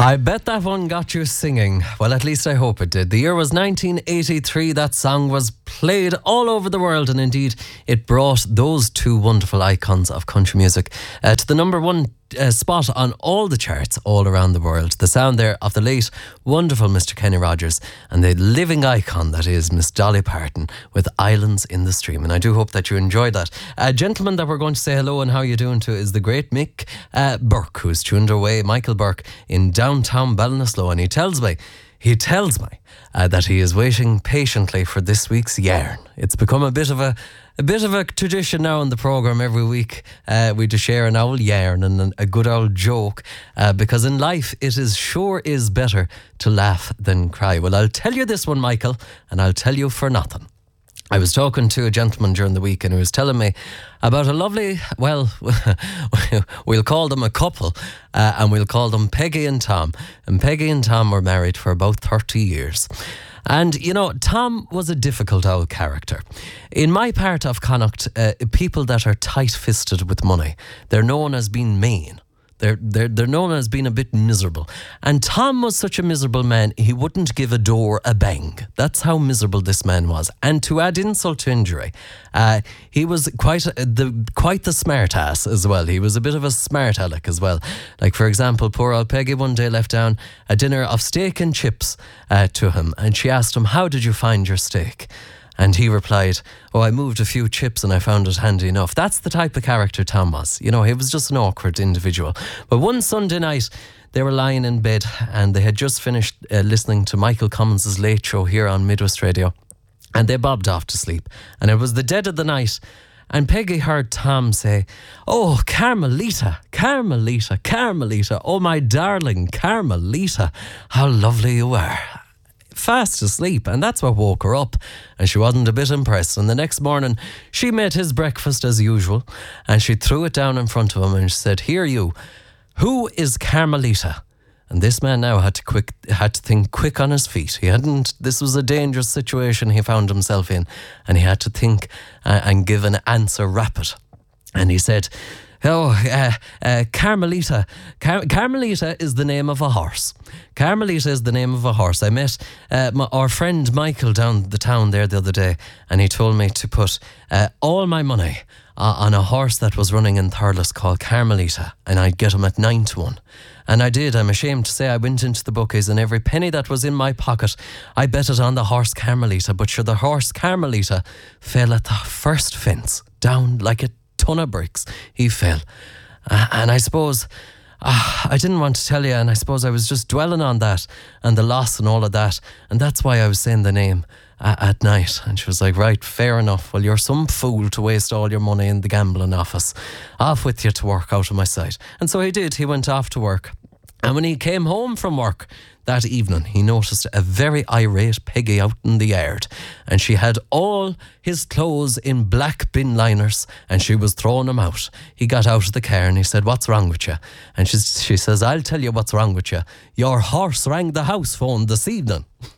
I bet that one got you singing. Well, at least I hope it did. The year was 1983. That song was played all over the world, and indeed it brought those two wonderful icons of country music to the number one spot on all the charts all around the world. The sound there of the late wonderful Mr. Kenny Rogers and the living icon that is Miss Dolly Parton with Islands in the Stream. And I do hope that you enjoyed that. A gentleman that we're going to say hello and how you doing to is the great Mick Burke, who's tuned away, Michael Burke, in downtown Ballinasloe, and he tells me that he is waiting patiently for this week's yarn. It's become a bit of a tradition now in the programme. Every week we just share an old yarn and a good old joke, because in life it is better to laugh than cry. Well, I'll tell you this one, Michael, and I'll tell you for nothing. I was talking to a gentleman during the week and he was telling me about a lovely, well, we'll call them a couple, and we'll call them Peggy and Tom. And Peggy and Tom were married for about 30 years. And, you know, Tom was a difficult old character. In my part of Connacht, people that are tight-fisted with money, they're known as being mean. They're known as being a bit miserable. And Tom was such a miserable man, he wouldn't give a door a bang. That's how miserable this man was. And to add insult to injury, he was quite the smart ass as well. He was a bit of a smart aleck as well. Like, for example, poor old Peggy one day left down a dinner of steak and chips to him. And she asked him, "How did you find your steak?" And he replied, "Oh, I moved a few chips and I found it handy enough." That's the type of character Tom was. You know, he was just an awkward individual. But one Sunday night, they were lying in bed and they had just finished listening to Michael Cummins' Late Show here on Midwest Radio. And they bobbed off to sleep. And it was the dead of the night. And Peggy heard Tom say, "Oh, Carmelita, Carmelita, Carmelita. Oh, my darling Carmelita, how lovely you are." Fast asleep, and that's what woke her up, and she wasn't a bit impressed. And the next morning she made his breakfast as usual, and she threw it down in front of him and she said, "Here you, who is Carmelita?" And this man now had to think quick on his feet. This was a dangerous situation he found himself in, and he had to think and give an answer rapid. And he said, Carmelita. Carmelita is the name of a horse. Carmelita is the name of a horse. I met our friend Michael down the town there the other day, and he told me to put all my money on a horse that was running in Thurles called Carmelita, and I'd get him at 9-1. And I did. I'm ashamed to say I went into the bookies, and every penny that was in my pocket, I bet it on the horse Carmelita. But sure, the horse Carmelita fell at the first fence, down like a ton of bricks. He fell. And I suppose I didn't want to tell you, and I suppose I was just dwelling on that and the loss and all of that, and that's why I was saying the name at night. And she was like, "Right, fair enough. Well, you're some fool to waste all your money in the gambling office. Off with you to work, out of my sight." And so he did. He went off to work. And when he came home from work that evening, he noticed a very irate Peggy out in the yard. And she had all his clothes in black bin liners and she was throwing them out. He got out of the car and he said, "What's wrong with you?" And she says, "I'll tell you what's wrong with you. Your horse rang the house phone this evening."